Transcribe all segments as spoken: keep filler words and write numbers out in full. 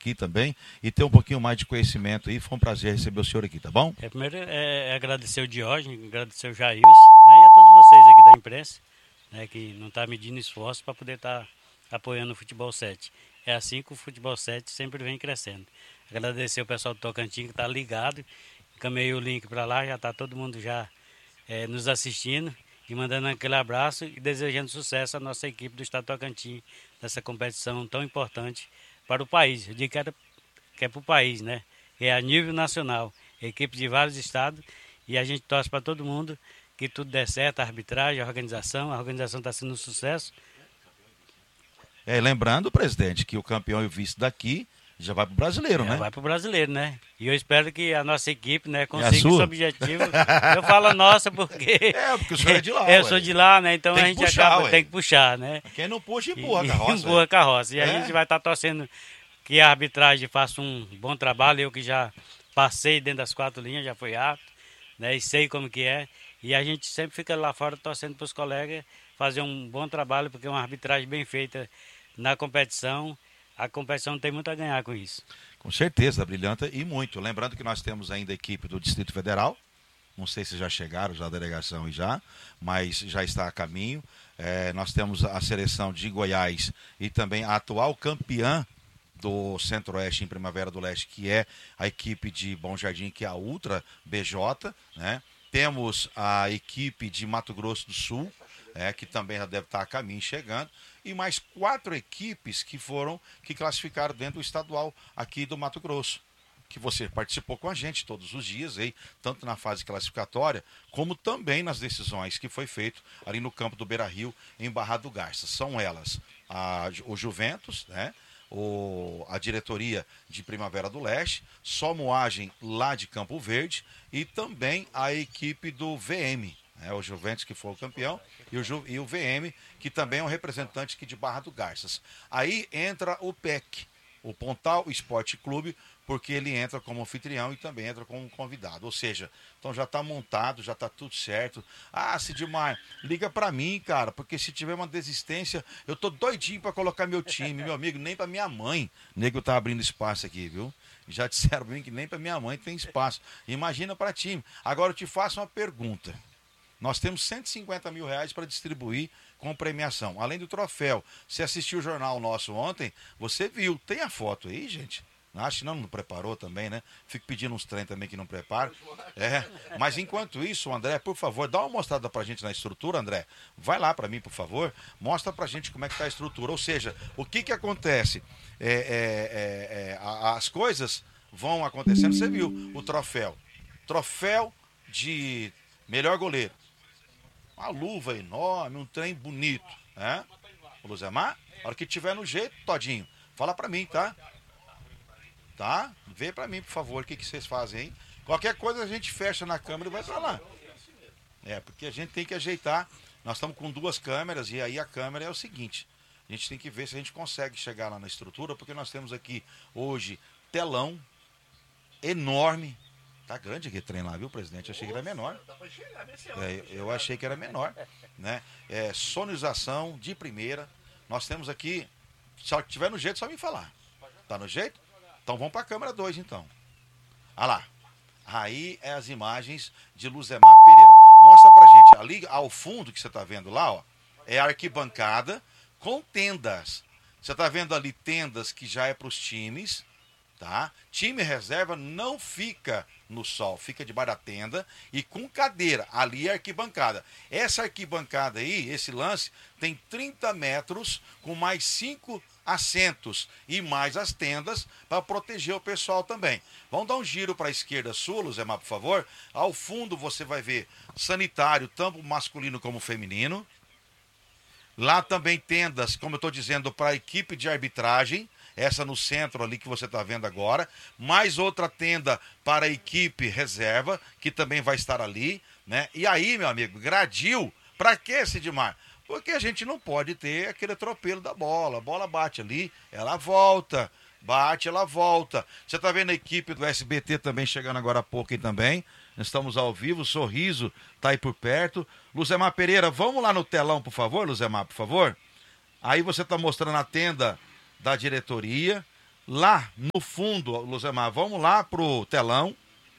aqui também e ter um pouquinho mais de conhecimento aí. Foi um prazer receber o senhor aqui, tá bom? É, primeiro é, é agradecer o Diógenes, agradecer o Jailson, né, e a todos vocês aqui da imprensa, né, que não está medindo esforço para poder estar tá apoiando o Futebol sete. É assim que o Futebol sete sempre vem crescendo. Agradecer o pessoal do Tocantins que está ligado, encaminhei o link para lá, já está todo mundo já é, nos assistindo e mandando aquele abraço e desejando sucesso à nossa equipe do Estado do Tocantins nessa competição tão importante para o país. Eu digo que, era, que é para o país, né? É a nível nacional, equipe de vários estados, e a gente torce para todo mundo que tudo dê certo, a arbitragem, a organização, a organização está sendo um sucesso. É, lembrando, presidente, que o campeão e o vice daqui já vai para o brasileiro, já né? Vai para o brasileiro, né? E eu espero que a nossa equipe, né, É consiga esse objetivo. Eu falo nossa porque... É, porque o senhor é de lá, Eu ué. sou de lá, né? Então Tem a que gente puxar, acaba, ué. tem que puxar, né? Quem não puxa, empurra E- a carroça. empurra a carroça. E É. a gente vai estar torcendo que a arbitragem faça um bom trabalho. Eu que já passei dentro das quatro linhas, já fui apto, né? E sei como que é. E a gente sempre fica lá fora torcendo para os colegas fazer um bom trabalho, porque é uma arbitragem bem feita na competição. A competição tem muito a ganhar com isso. Com certeza, brilhante e muito. Lembrando que nós temos ainda a equipe do Distrito Federal. Não sei se já chegaram, já a delegação e já, mas já está a caminho. É, nós temos a seleção de Goiás e também a atual campeã do Centro-Oeste em Primavera do Leste, que é a equipe de Bom Jardim, que é a Ultra B J, né? Temos a equipe de Mato Grosso do Sul, é, que também já deve estar a caminho chegando, e mais quatro equipes que foram, que classificaram dentro do estadual aqui do Mato Grosso, que você participou com a gente todos os dias, aí, tanto na fase classificatória, como também nas decisões que foi feito ali no campo do Beira-Rio, em Barra do Garça. São elas a, o Juventus, né? O, a diretoria de Primavera do Leste, Só Moagem lá de Campo Verde e também a equipe do V M, né, o Juventus que foi o campeão e o, Ju, e o V M que também é um representante aqui de Barra do Garças. Aí entra o P E C, o Pontal Esporte Clube, porque ele entra como anfitrião e também entra como convidado. Ou seja, então já está montado, já está tudo certo. Ah, Sidmar, liga para mim, cara, porque se tiver uma desistência, eu tô doidinho para colocar meu time, meu amigo, nem para minha mãe. O nego tá abrindo espaço aqui, viu? Já disseram bem que nem para minha mãe tem espaço. Imagina para time. Agora eu te faço uma pergunta. Nós temos cento e cinquenta mil reais para distribuir com premiação. Além do troféu. Você assistiu o jornal nosso ontem, você viu. Tem a foto aí, gente? Acho que não, não preparou também, né? Fico pedindo uns trem também que não prepara. É. Mas enquanto isso, André, por favor, dá uma mostrada pra gente na estrutura, André. Vai lá pra mim, por favor. Mostra pra gente como é que tá a estrutura. Ou seja, o que que acontece? É, é, é, é, as coisas vão acontecendo. Você viu o troféu. Troféu de melhor goleiro. Uma luva enorme, um trem bonito. Né? O Luzemar, a hora que tiver no jeito, Todinho, fala pra mim, tá? Tá? Vê pra mim, por favor, o que, que vocês fazem, hein? Qualquer coisa a gente fecha na câmera e vai pra lá. É, porque a gente tem que ajeitar. Nós estamos com duas câmeras e aí a câmera é o seguinte. A gente tem que ver se a gente consegue chegar lá na estrutura, porque nós temos aqui hoje telão enorme. Tá grande aquele trem lá, viu, presidente? Eu achei que era menor. É, eu achei que era menor. Né? É, sonorização de primeira. Nós temos aqui, se tiver no jeito, só me falar. Tá no jeito? Então vamos para a câmera dois, então. Olha lá. Aí é as imagens de Luzemar Pereira. Mostra pra gente. Ali ao fundo que você tá vendo lá, ó, é a arquibancada com tendas. Você tá vendo ali tendas que já é para os times, tá? Time reserva não fica no sol, fica debaixo da tenda e com cadeira. Ali é a arquibancada. Essa arquibancada aí, esse lance, tem trinta metros com mais cinco assentos e mais as tendas para proteger o pessoal também. Vamos dar um giro para a esquerda sua, Luzemar, por favor. Ao fundo você vai ver sanitário, tanto masculino como feminino. Lá também tendas, como eu estou dizendo, para a equipe de arbitragem. Essa no centro ali que você está vendo agora. Mais outra tenda para a equipe reserva, que também vai estar ali. Né? E aí, meu amigo, gradil. Para que, Sidmar? Porque a gente não pode ter aquele atropelo da bola. A bola bate ali, ela volta. Bate, ela volta. Você está vendo a equipe do S B T também chegando agora há pouco aí também. Estamos ao vivo, Sorriso está aí por perto. Luzemar Pereira, vamos lá no telão, por favor, Luzemar, por favor. Aí você está mostrando a tenda da diretoria. lá no fundo, Luzemar, vamos lá pro telão.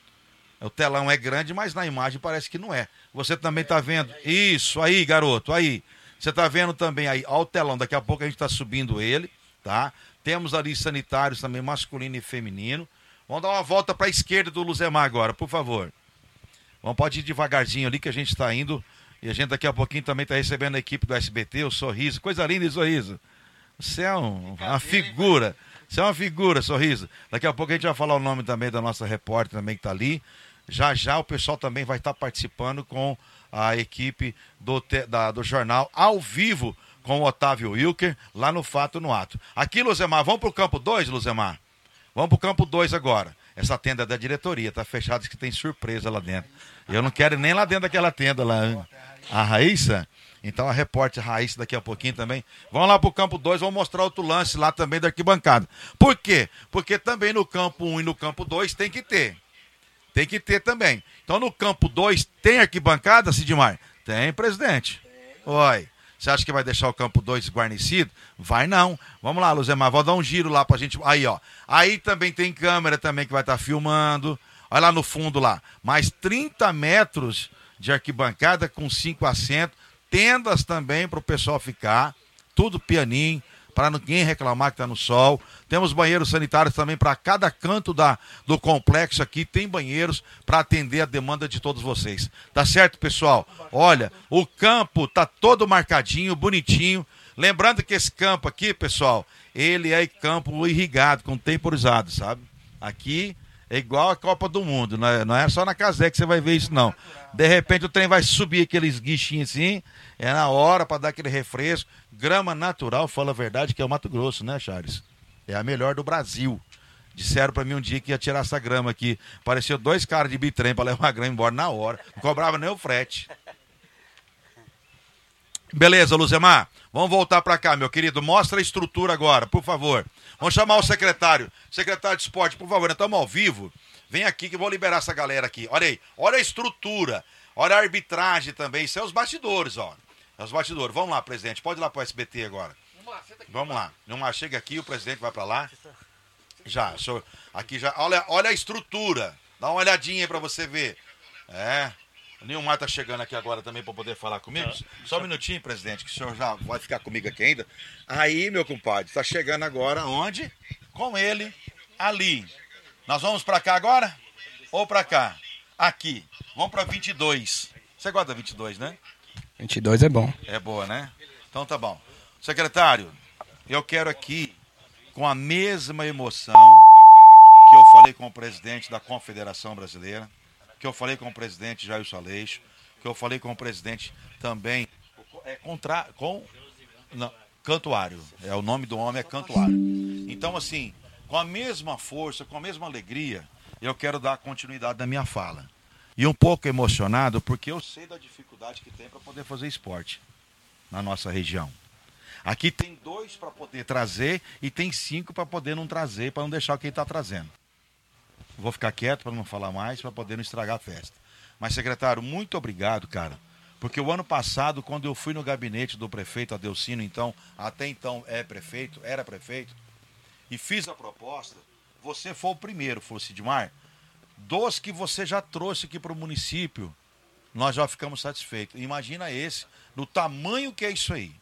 O telão é grande, mas na imagem parece que não é. Você também está vendo? Isso, aí, garoto, aí. Você está vendo também aí, ó, o telão. Daqui a pouco a gente está subindo ele, tá? Temos ali sanitários também, masculino e feminino. Vamos dar uma volta para a esquerda do Luzemar agora, por favor. Vamos, pode ir devagarzinho ali que a gente está indo. E a gente daqui a pouquinho também está recebendo a equipe do S B T, o Sorriso. Coisa linda, Sorriso. Você é um, uma figura. Você é uma figura, Sorriso. Daqui a pouco a gente vai falar o nome também da nossa repórter também que está ali. Já já o pessoal também vai estar participando com a equipe do, te, da, do jornal ao vivo com o Otávio Wilker, lá no Fato no Ato. Aqui, Luzemar, vamos para o campo dois, Luzemar? Vamos para o campo dois agora. Essa tenda é da diretoria, tá fechada, diz que tem surpresa lá dentro. Eu não quero nem lá dentro daquela tenda lá. A Raíssa? Então a repórter Raíssa daqui a pouquinho também. Vamos lá para o campo dois, vamos mostrar outro lance lá também da arquibancada. Por quê? Porque também no campo um e no campo dois tem que ter. Tem que ter também. Então no campo dois tem arquibancada, Sidmar? Tem, presidente. Oi. Você acha que vai deixar o campo dois guarnecido? Vai não. Vamos lá, Luzemar, vou dar um giro lá pra gente. Aí, ó. Aí também tem câmera também que vai estar tá filmando. Olha lá no fundo lá. Mais trinta metros de arquibancada com cinco assentos. Tendas também para o pessoal ficar. Tudo pianinho, para ninguém reclamar que está no sol. Temos banheiros sanitários também para cada canto da, do complexo aqui. Tem banheiros para atender a demanda de todos vocês. Tá certo, pessoal? Olha, o campo tá todo marcadinho, bonitinho. Lembrando que esse campo aqui, pessoal, ele é campo irrigado, com temporizado, sabe? Aqui é igual a Copa do Mundo, não é, não é só na Casé que você vai ver isso, não. De repente o trem vai subir aqueles guichinhos assim, é na hora para dar aquele refresco. Grama natural, fala a verdade, que é o Mato Grosso, né, Charles? É a melhor do Brasil. Disseram para mim um dia que ia tirar essa grama aqui. Apareceu dois caras de bitrem para levar a grama embora na hora. Não cobrava nem o frete. Beleza, Luzemar. Vamos voltar para cá, meu querido. Mostra a estrutura agora, por favor. Vamos chamar o secretário. Secretário de esporte, por favor. Nós estamos ao vivo. Vem aqui que eu vou liberar essa galera aqui. Olha aí. Olha a estrutura. Olha a arbitragem também. Isso é os bastidores, ó. É os bastidores. Vamos lá, presidente. Pode ir lá para o S B T agora. Vamos lá. Nilmar, chega aqui, o presidente vai para lá. Já, senhor. Aqui já. Olha, olha a estrutura. Dá uma olhadinha aí para você ver. É. O Nilmar tá chegando aqui agora também para poder falar comigo. Só um minutinho, presidente, que o senhor já vai ficar comigo aqui ainda. Aí, meu compadre, tá chegando agora onde? Com ele, ali. Nós vamos para cá agora? Ou para cá? Aqui. Vamos para vinte e dois. Você gosta da vinte e dois, né? vinte e dois é bom. É boa, né? Então tá bom. Secretário, eu quero aqui, com a mesma emoção que eu falei com o presidente da Confederação Brasileira, que eu falei com o presidente Jailson Aleixo, que eu falei com o presidente também, é contra, com, não, Cantuário, é o nome do homem é Cantuário. Então assim, com a mesma força, com a mesma alegria, eu quero dar continuidade na minha fala. E um pouco emocionado, porque eu sei da dificuldade que tem para poder fazer esporte na nossa região. Aqui tem dois para poder trazer e tem cinco para poder não trazer, para não deixar quem está trazendo. Vou ficar quieto para não falar mais, para poder não estragar a festa. Mas, secretário, muito obrigado, cara. Porque o ano passado, quando eu fui no gabinete do prefeito Adelcino, então, até então é prefeito, era prefeito, e fiz a proposta, você foi o primeiro, foi o Sidmar, dos que você já trouxe aqui para o município, nós já ficamos satisfeitos. Imagina esse, do tamanho que é isso aí.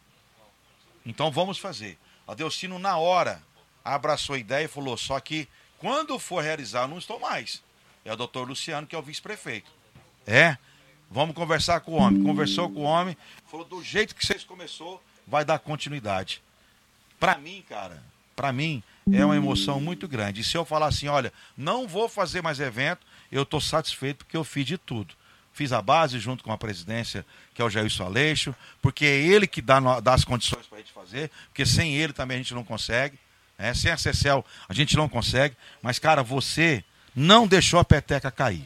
Então vamos fazer. Adelcino, na hora, abraçou a ideia e falou, só que quando for realizar, não estou mais. É o doutor Luciano, que é o vice-prefeito. É, vamos conversar com o homem. Conversou com o homem, falou, do jeito que vocês começou, vai dar continuidade. Para mim, cara, para mim, é uma emoção muito grande. E se eu falar assim, olha, não vou fazer mais evento, eu estou satisfeito porque eu fiz de tudo. Fiz a base junto com a presidência, que é o Jailson Aleixo, porque é ele que dá, dá as condições para a gente fazer, porque sem ele também a gente não consegue. É, sem a CECEL a gente não consegue, mas, cara, você não deixou a peteca cair.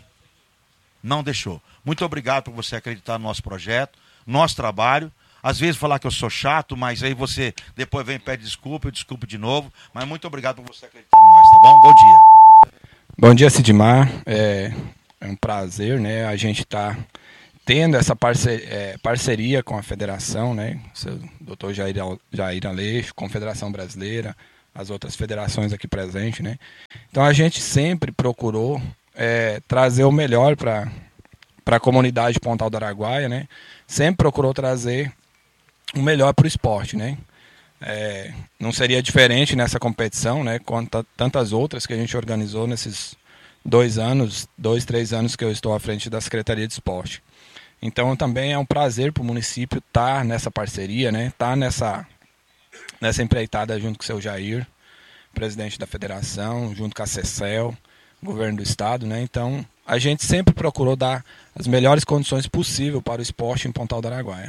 Não deixou. Muito obrigado por você acreditar no nosso projeto, nosso trabalho. Às vezes falar que eu sou chato, mas aí você depois vem e pede desculpa, eu desculpo de novo. Mas muito obrigado por você acreditar em nós, tá bom? Bom dia. Bom dia, Sidmar. É, é um prazer, né? A gente está tendo essa parceria, é, parceria com a federação, né? O doutor Jair, Jair Aleixo, Confederação Brasileira, as outras federações aqui presentes, né? Então a gente sempre procurou é, trazer o melhor para para a comunidade de Pontal do Araguaia, né? Sempre procurou trazer o melhor para o esporte, né? É, não seria diferente nessa competição, né? Quanto a tantas outras que a gente organizou nesses dois anos, dois, três anos que eu estou à frente da Secretaria de Esporte. Então também é um prazer para o município estar nessa parceria, né? Estar nessa, nessa empreitada junto com o seu Jair, presidente da federação, junto com a CECEL, governo do estado, né? Então a gente sempre procurou dar as melhores condições possíveis para o esporte em Pontal do Araguaia.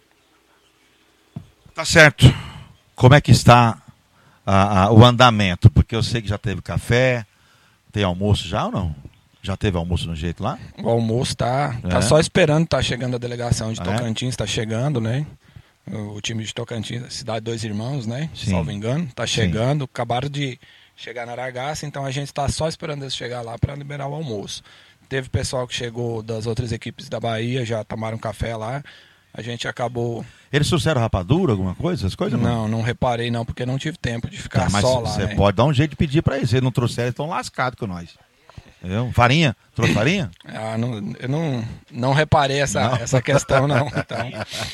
Tá certo. Como é que está a, a, o andamento? Porque eu sei que já teve café, tem almoço já ou não? Já teve almoço no jeito lá? O almoço tá, É. tá só esperando, tá chegando a delegação de Ah, Tocantins, está chegando, né? O time de Tocantins, Cidade Dois Irmãos, né? Sim. Salvo engano, tá Sim. chegando, acabaram de chegar na Aragaça, então a gente está só esperando eles chegar lá para liberar o almoço. Teve pessoal que chegou das outras equipes da Bahia, já tomaram café lá. A gente acabou... Eles trouxeram rapadura, alguma coisa? Essas coisas? Não, não reparei não, porque não tive tempo de ficar Tá, mas só lá, você né? pode dar um jeito de pedir para eles. Se eles não trouxerem, eles estão lascados com nós. Entendeu? Farinha? Trouxe farinha? Ah, não, eu não, não reparei essa, Não. essa questão, não. Então,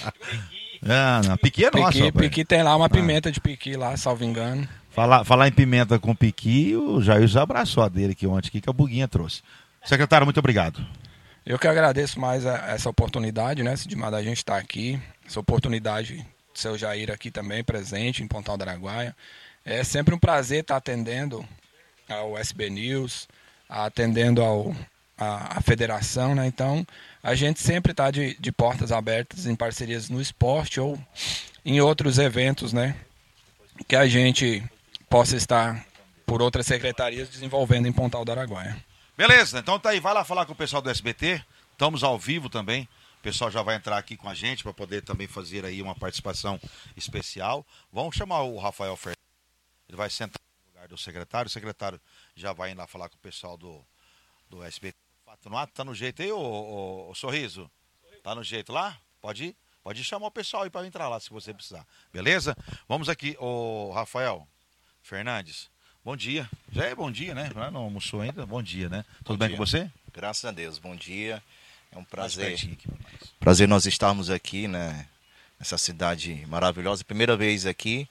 Ah, não. Piqui é nosso, piqui, rapaz. piqui tem lá uma pimenta de piqui lá, salvo engano. Falar, falar em pimenta com piqui, o Jair já abraçou a dele aqui ontem, que a Buguinha trouxe. Secretário, muito obrigado. Eu que agradeço mais a, essa oportunidade, né, Sidmar, da gente estar aqui, essa oportunidade de seu Jair aqui também, presente em Pontal do Araguaia. É sempre um prazer estar atendendo ao S B News, atendendo ao, a, a federação, né, então a gente sempre está de, de portas abertas em parcerias no esporte ou em outros eventos, né, que a gente possa estar por outras secretarias desenvolvendo em Pontal do Araguaia. Beleza, então tá aí, vai lá falar com o pessoal do S B T, estamos ao vivo também, o pessoal já vai entrar aqui com a gente para poder também fazer aí uma participação especial. Vamos chamar o Rafael Fernandes, ele vai sentar no lugar do secretário, o secretário já vai ir lá falar com o pessoal do, do S B T. Fato no ato, tá no jeito aí, ô, ô, ô Sorriso? Tá no jeito lá? Pode ir? Pode chamar o pessoal aí para entrar lá se você precisar, beleza? Vamos aqui, ô Rafael Fernandes. Bom dia. Já é bom dia, né? Não almoçou ainda? Bom dia, né? Tudo Bom bem dia. com você? Graças a Deus, bom dia. É um Mais prazer, pertinho aqui pra nós. prazer nós estarmos aqui, né, nessa cidade maravilhosa. Primeira vez aqui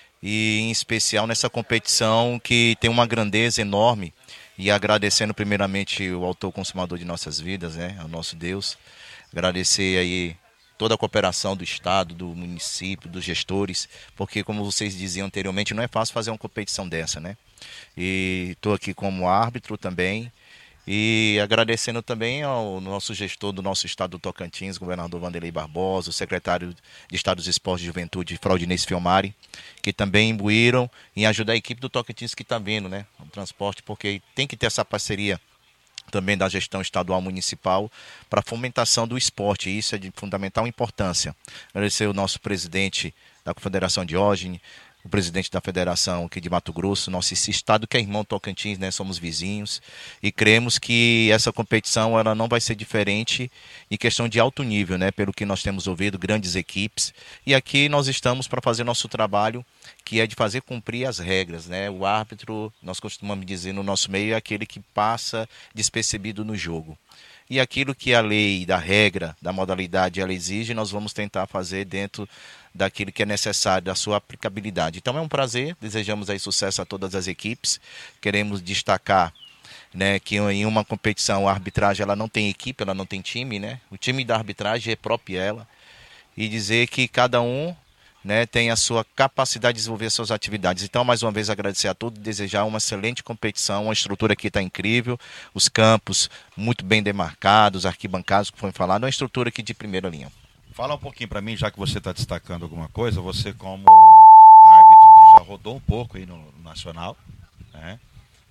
e em especial nessa competição que tem uma grandeza enorme. E agradecendo primeiramente o autor consumador de nossas vidas, né, ao nosso Deus. Agradecer aí toda a cooperação do Estado, do município, dos gestores, porque como vocês diziam anteriormente, não é fácil fazer uma competição dessa, né? E estou aqui como árbitro também, e agradecendo também ao nosso gestor do nosso estado do Tocantins, governador Vanderlei Barbosa, o secretário de Estado dos Esportes e Juventude, Fraudinês Fiomari, que também imbuíram em ajudar a equipe do Tocantins que está vindo, né? O transporte, porque tem que ter essa parceria também da gestão estadual municipal para a fomentação do esporte, e isso é de fundamental importância. Agradecer o nosso presidente da Confederação Diógenes, o presidente da Federação aqui de Mato Grosso, nosso esse estado que é irmão Tocantins, né? Somos vizinhos e cremos que essa competição ela não vai ser diferente em questão de alto nível, né? Pelo que nós temos ouvido, grandes equipes, e aqui nós estamos para fazer nosso trabalho, que é de fazer cumprir as regras, né? O árbitro, nós costumamos dizer no nosso meio, é aquele que passa despercebido no jogo. E aquilo que a lei, da regra, da modalidade ela exige, nós vamos tentar fazer dentro daquilo que é necessário, da sua aplicabilidade. Então é um prazer, desejamos aí sucesso a todas as equipes, queremos destacar, né, que em uma competição a arbitragem ela não tem equipe, ela não tem time, né? O time da arbitragem é próprio ela, e dizer que cada um, né, tem a sua capacidade de desenvolver suas atividades. Então, mais uma vez, agradecer a todos, desejar uma excelente competição, uma estrutura aqui está incrível, os campos muito bem demarcados, arquibancados, que foi falado, uma estrutura aqui de primeira linha. Fala um pouquinho para mim, já que você está destacando alguma coisa, você como árbitro que já rodou um pouco aí no Nacional, né?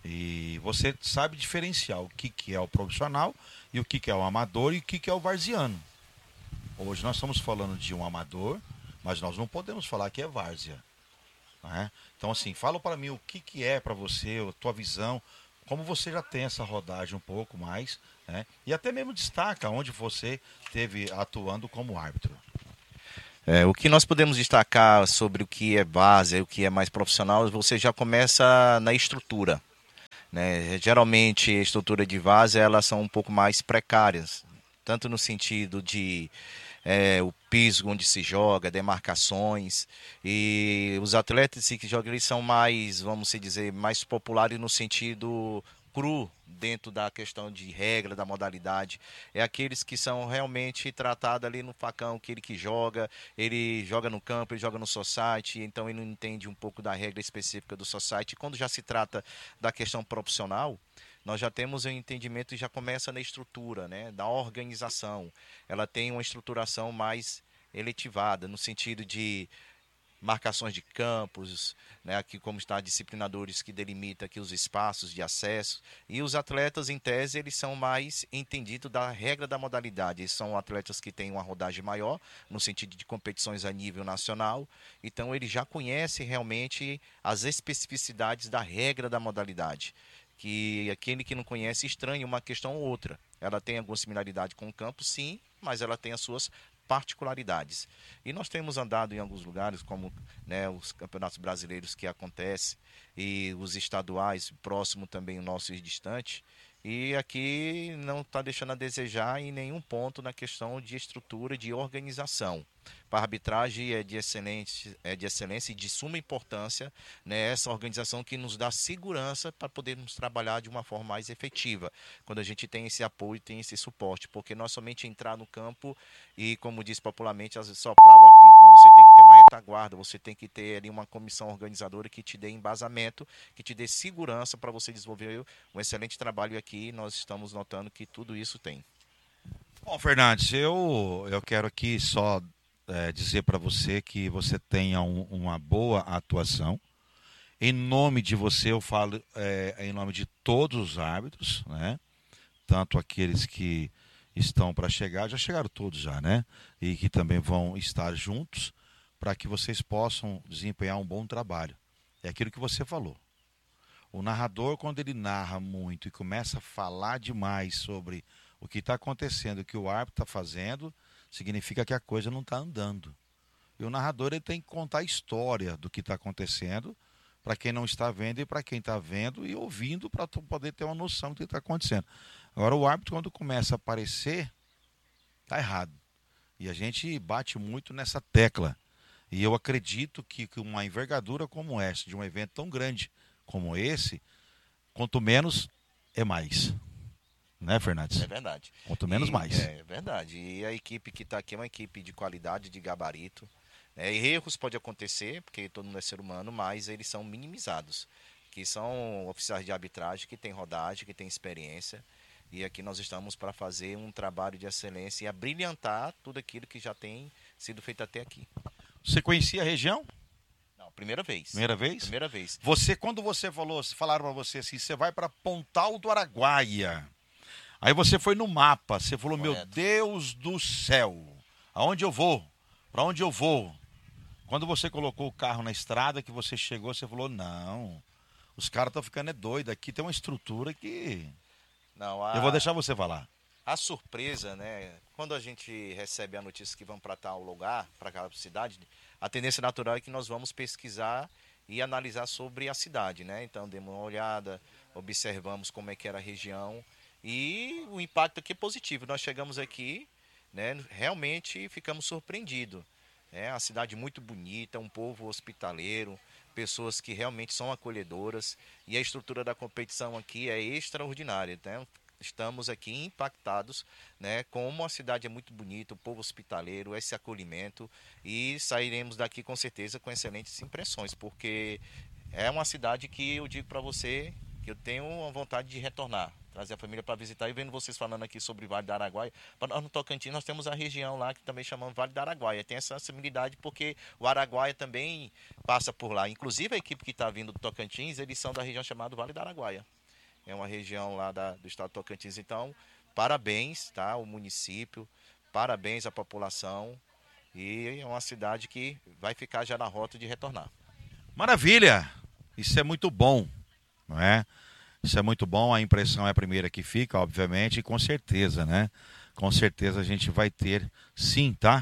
E você sabe diferenciar o que, que é o profissional e o que, que é o amador e o que, que é o varziano. Hoje nós estamos falando de um amador, mas nós não podemos falar que é várzea, né? Então assim, fala para mim o que, que é para você, a tua visão, como você já tem essa rodagem um pouco mais, né? E até mesmo destaca onde você esteve atuando como árbitro. É, o que nós podemos destacar sobre o que é base, o que é mais profissional, você já começa na estrutura, né? Geralmente a estrutura de várzea elas são um pouco mais precárias, tanto no sentido de é, o piso onde se joga, demarcações, e os atletas que jogam eles são mais, vamos dizer, mais populares no sentido cru dentro da questão de regra, da modalidade. É aqueles que são realmente tratados ali no facão, aquele que joga, ele joga no campo, ele joga no society, então ele não entende um pouco da regra específica do society. Quando já se trata da questão profissional, nós já temos um entendimento e já começa na estrutura, né, da organização. Ela tem uma estruturação mais eletivada, no sentido de marcações de campos, né, aqui como está disciplinadores que delimitam aqui os espaços de acesso, e os atletas em tese eles são mais entendidos da regra da modalidade, eles são atletas que têm uma rodagem maior, no sentido de competições a nível nacional, então ele já conhece realmente as especificidades da regra da modalidade, que aquele que não conhece estranha uma questão ou outra, ela tem alguma similaridade com o campo, sim, mas ela tem as suas particularidades. E nós temos andado em alguns lugares, como, né, os campeonatos brasileiros que acontecem, e os estaduais, próximo também o nosso e distante, e aqui não está deixando a desejar em nenhum ponto na questão de estrutura e de organização. Para a arbitragem é de excelência, é de excelência e de suma importância, né, essa organização que nos dá segurança para podermos trabalhar de uma forma mais efetiva, quando a gente tem esse apoio, tem esse suporte, porque não é somente entrar no campo e, como diz popularmente, às vezes soprar o apito, mas você tem que ter uma retaguarda, você tem que ter ali uma comissão organizadora que te dê embasamento, que te dê segurança para você desenvolver um excelente trabalho, e aqui nós estamos notando que tudo isso tem. Bom, Fernandes, eu, eu quero aqui só é, dizer para você que você tenha um, uma boa atuação. Em nome de você, eu falo é, em nome de todos os árbitros, né? Tanto aqueles que estão para chegar, já chegaram todos já, né? E que também vão estar juntos para que vocês possam desempenhar um bom trabalho. É aquilo que você falou. O narrador, quando ele narra muito e começa a falar demais sobre o que está acontecendo, o que o árbitro está fazendo, significa que a coisa não está andando. E o narrador ele tem que contar a história do que está acontecendo para quem não está vendo e para quem está vendo e ouvindo, para poder ter uma noção do que está acontecendo. Agora, o árbitro, quando começa a aparecer, está errado. E a gente bate muito nessa tecla. E eu acredito que, que uma envergadura como essa, de um evento tão grande como esse, quanto menos é mais. Né, Fernandes? É verdade. Quanto menos e, mais. É verdade. E a equipe que está aqui é uma equipe de qualidade, de gabarito. Né? Erros pode acontecer, porque todo mundo é ser humano, mas eles são minimizados. Que são oficiais de arbitragem que têm rodagem, que têm experiência. E aqui nós estamos para fazer um trabalho de excelência e abrilhantar tudo aquilo que já tem sido feito até aqui. Você conhecia a região? Não, primeira vez. Primeira vez? Primeira vez. Você, quando você falou, falaram para você assim, você vai para Pontal do Araguaia. Aí você foi no mapa, você falou, Correto. meu Deus do céu, aonde eu vou? Para onde eu vou? Quando você colocou o carro na estrada, que você chegou, você falou, não, os caras estão ficando é doidos, aqui tem uma estrutura que... Não, a... Eu vou deixar você falar. A surpresa, né? Quando a gente recebe a notícia que vão para tal lugar, para aquela cidade, a tendência natural é que nós vamos pesquisar e analisar sobre a cidade, né? Então, demos uma olhada, observamos como é que era a região e o impacto aqui é positivo. Nós chegamos aqui, né? Realmente ficamos surpreendidos. É uma cidade muito bonita, um povo hospitaleiro, pessoas que realmente são acolhedoras e a estrutura da competição aqui é extraordinária, né? Estamos aqui impactados, né, como a cidade é muito bonita, o povo hospitaleiro, esse acolhimento, e sairemos daqui com certeza com excelentes impressões, porque é uma cidade que eu digo para você que eu tenho uma vontade de retornar, trazer a família para visitar. E vendo vocês falando aqui sobre o Vale do Araguaia, no Tocantins nós temos a região lá que também chamamos Vale do Araguaia, tem essa similaridade porque o Araguaia também passa por lá, inclusive a equipe que está vindo do Tocantins, eles são da região chamada Vale do Araguaia. É uma região lá da, do estado do Tocantins. Então, parabéns, tá, ao município, parabéns à população. E é uma cidade que vai ficar já na rota de retornar. Maravilha! Isso é muito bom, não é? Isso é muito bom, a impressão é a primeira que fica, obviamente, e com certeza, né? Com certeza a gente vai ter, sim, tá?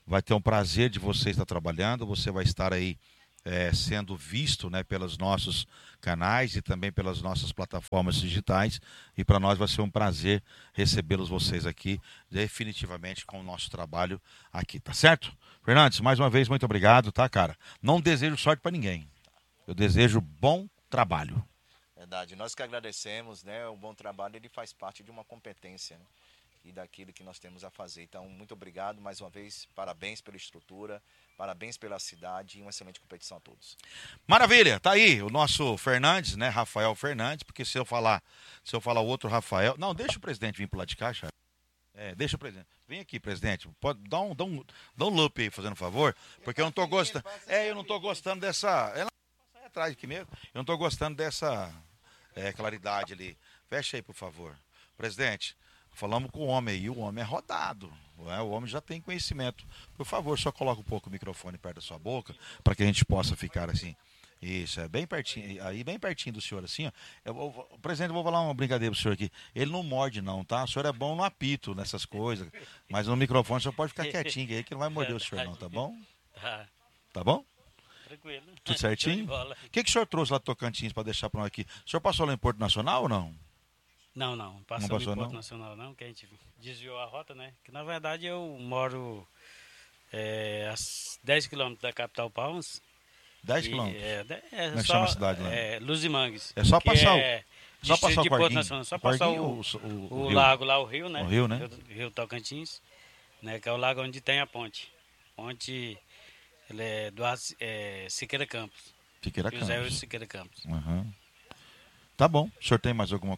vai ter um prazer de você estar trabalhando, você vai estar aí é, sendo visto, né, pelos nossos canais e também pelas nossas plataformas digitais, e para nós vai ser um prazer recebê-los vocês aqui, definitivamente com o nosso trabalho aqui, tá certo? Fernandes, mais uma vez, muito obrigado, tá, cara? Não desejo sorte para ninguém, eu desejo bom trabalho. Verdade, nós que agradecemos, né? O bom trabalho ele faz parte de uma competência, né? E daquilo que nós temos a fazer. Então, muito obrigado mais uma vez, parabéns pela estrutura, parabéns pela cidade e uma excelente competição a todos. Maravilha, tá aí o nosso Fernandes, né, Rafael Fernandes, porque se eu falar, se eu falar o outro Rafael, não, deixa o presidente vir pro lado de cá, Charles. É, deixa o presidente. Vem aqui, presidente. Pode dar um, dá um, dá um loop aí, fazendo um favor, porque eu não tô gostando. É, eu não tô gostando dessa. Ela sai atrás aqui mesmo. Eu não tô gostando dessa é, claridade ali. Fecha aí, por favor. Presidente, falamos com o homem aí, o homem é rodado. Né? O homem já tem conhecimento. Por favor, só coloca um pouco o microfone perto da sua boca, para que a gente possa ficar assim. Isso, é bem pertinho, aí bem pertinho do senhor, assim, ó. Eu vou, presidente, eu vou falar uma brincadeira pro senhor aqui. Ele não morde, não, tá? O senhor é bom no apito, nessas coisas. Mas no microfone o senhor pode ficar quietinho aí, que não vai morder o senhor, não, tá bom? Tá. Tá bom? Tranquilo. Tudo certinho? O que, que o senhor trouxe lá do Tocantins para deixar para nós aqui? O senhor passou lá em Porto Nacional ou não? Não, não. Passou Não passou, em Porto não? Nacional, não, que a gente desviou a rota, né? Que na verdade eu moro é, a dez quilômetros da capital Palmas. dez E, quilômetros. É, é Como é que só, chama a cidade lá? É, Luz e Mangues. É só que passar o- é Só distrito passar o de Porto Corguinho. Nacional, só passar Corguinho o, ou o, o, o rio? lago lá, o rio, né? O rio, né? Rio, rio Tocantins, né? Que é o lago onde tem a ponte. Ponte, ele é do Ar- é, Siqueira Campos. Fiqueira José Campos. Siqueira Campos. Uhum. Tá bom. O senhor tem mais alguma